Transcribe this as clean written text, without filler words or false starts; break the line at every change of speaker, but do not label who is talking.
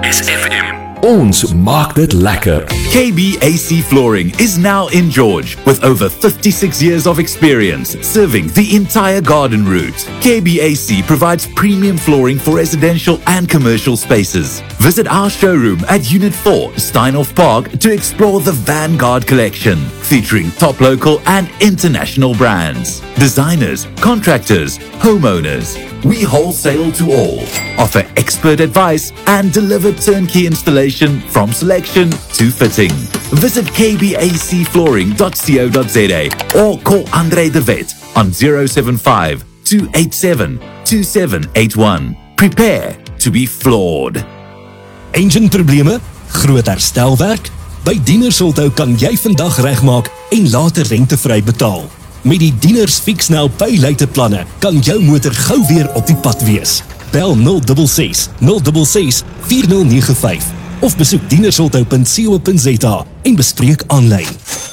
SFM.
Ons maak dit lekker.
KBAC Flooring is now in George with over 56 years of experience serving the entire garden route. KBAC provides premium flooring for residential and commercial spaces. Visit our showroom at Unit 4, Steinhoff Park to explore the Vanguard collection featuring top local and international brands, designers, contractors, homeowners. We wholesale to all, offer expert advice and deliver turnkey installation from selection to fitting. Visit kbacflooring.co.za or call Andre de Wet on 075 287 2781. Prepare to be floored.
Enjinprobleme? Groot herstelwerk? By Dienersholthou kan jy vandag regmaak en later rentevry betaal. Met die Dieners Fix-Now Pay-Later planne kan jou motor gou weer op die pad wees. Bel 066 066 4095 of besoek dienersholthou.co.za en bespreek aanlyn.